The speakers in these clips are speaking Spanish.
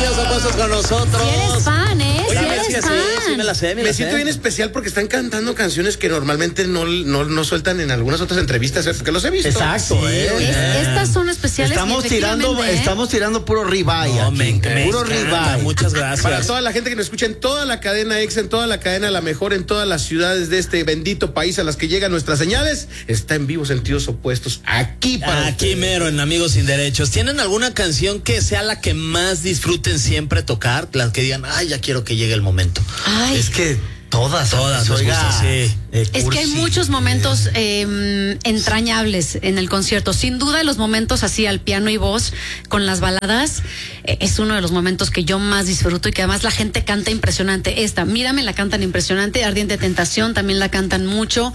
Sentidos Opuestos con nosotros. Si eres fan, Oye, si eres fan. Sí, me la sé, Me siento bien especial porque están cantando canciones que normalmente no sueltan en algunas otras entrevistas, que los he visto. Exacto, Estas son especiales. Estamos tirando puro ribeye. No, me puro encanta. ribeye. Muchas gracias. Para toda la gente que nos escucha en toda la cadena Exa, en toda la cadena La Mejor, en todas las ciudades de este bendito país a las que llegan nuestras señales, está en vivo Sentidos Opuestos aquí para Aquí ustedes. mero en Amigos Sin Derechos. ¿Tienen alguna canción que sea la que más disfruten siempre tocar? La que digan, ay, ya quiero que llegue el momento. Ay, Es que todas nos gusta, sí. es que hay muchos momentos entrañables en el concierto. Sin duda, los momentos así al piano y voz con las baladas es uno de los momentos que yo más disfruto y que además la gente canta impresionante. Mírame, la cantan impresionante. Ardiente Tentación también la cantan mucho.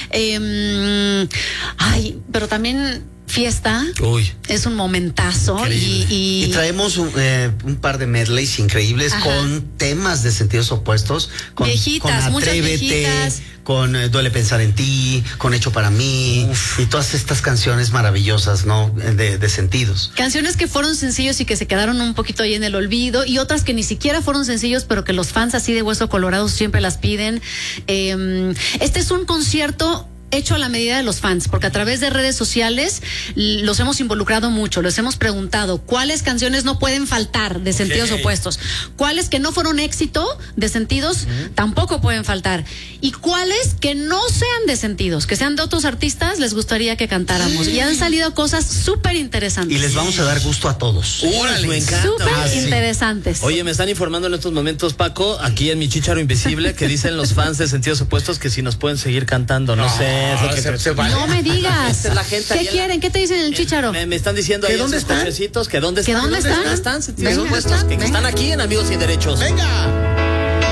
Pero también Fiesta. Uy. Es un momentazo y traemos un par de medleys increíbles. Ajá. Con temas de Sentidos Opuestos, con viejitas, con muchas Atrévete, viejitas, con Duele Pensar en Ti, con Hecho para Mí. Y todas estas canciones maravillosas, ¿no? De sentidos. Canciones que fueron sencillos y que se quedaron un poquito ahí en el olvido, y otras que ni siquiera fueron sencillos, pero que los fans así de Hueso Colorado siempre las piden. Este es un concierto hecho a la medida de los fans, porque a través de redes sociales los hemos involucrado mucho, les hemos preguntado cuáles canciones no pueden faltar de Sentidos Opuestos, cuáles que no fueron éxito de Sentidos tampoco pueden faltar, y cuáles que no sean de Sentidos, que sean de otros artistas, les gustaría que cantáramos, y han salido cosas súper interesantes. Y les vamos a dar gusto a todos. Me encanta. Súper interesantes. Oye, me están informando en estos momentos, Paco, aquí en mi Chícharo Invisible, que dicen los fans de Sentidos Opuestos que si nos pueden seguir cantando, no sé. No me digas. Esta es la gente. ¿Qué quieren? ¿Qué te dicen en el Chícharo? Me están diciendo ahí dónde en sus están? cochecitos que dónde están. ¿Que dónde están? Sentidos Opuestos, que están aquí en Amigos Sin Derechos. ¡Venga!